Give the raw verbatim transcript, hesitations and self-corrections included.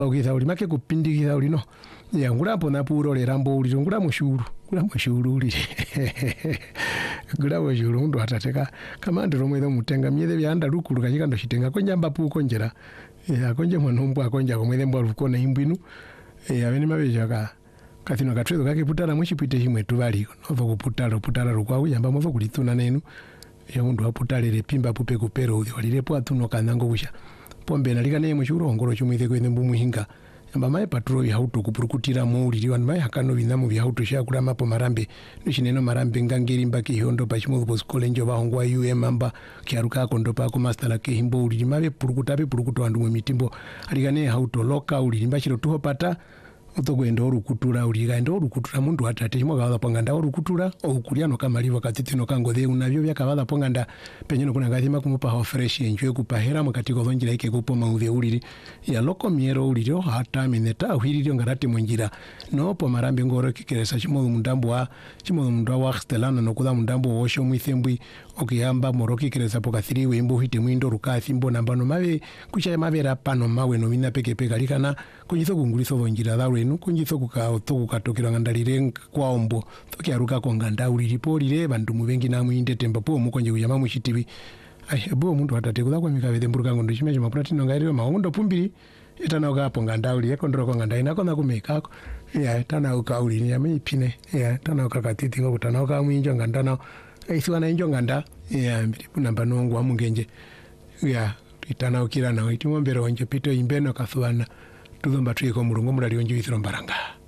ogitha uri make kupindigitha uri no ya ngura pona puro le rambo uri ngura mushuru ngura mushuru uri ngura mushuru ndo atateka kama ndiro mwetho mutenga myethe byanda rukuru kanyika ndo shitenga konjamba pu konjera ya konje mwanumbu akonja komwethe mbwa rukona imbinu ya bene mabeja ka kathino katwezo kake putala mushipite himwe tubali novo kuputala putala rukwa uyamba movo kulituna nenu ya mundu aputalele pimba pupe kupero uthi walilepo atuno kanango kusha pombe nalika naye mushuro ngoro chumwithe kwene mbumu hinga yamba mai patrol ya hauto kupurukutira muuli liwan mai hakano binamu bya hauto sha kula mapo marambe nishineno marambe ngangeri mbaki hondo pa chimo bos kolenjo ba hongwa U M amba kyaruka kondo pa ko master la ke himbo uli mabe purukuta be purukuto andu mitimbo alika naye hauto loka uli mbashiro tuho pata utogwenda orukutura uligaenda orukutura mundu atate chimo kavala ponganda orukutura okuliano kama livo katitino kangodhe unavyo bya kavala ponganda penyeno kuna gathima kumupa ho fresh enjwe kupahera mukati ko lonjira ike kupo maudhe uliri ya loko miero uliro hata mineta uhiririo ngarati munjira no po marambe ngoro kikeresa chimo mundambo wa chimo mundu wa stelana no kula mundambo wosho mwithembwi okiyamba moroki keresa poka thiri wembo hite mwindo rukathi mbona mbano mabe kucha mabera pano mawe no mina peke peke likana kunyitho kunguliso lonjira dawe enu kunjitho kuka otoku katokira ngandalire kwa ombo toki aruka ko nganda uliripo lire bantu mubengi na muinde temba po mukonje kuyama mushitibi ai bo mundu atate kula kwa mikabede mburuka ngondo chimeje maplatino ngairo maondo pumbiri etana ukapo nganda uli ekondro ko nganda ina kona kumeka ya tana ukauli ni amipine ya tana ukakatiti ngo tana ukamwinjo nganda na aisiwa na injo nganda ya mbiri namba nongo amungenje ya itana ukira na itimo mbere onje pito imbeno kathuana tuzomba twiko mulungu mulali onje withiro mbaranga.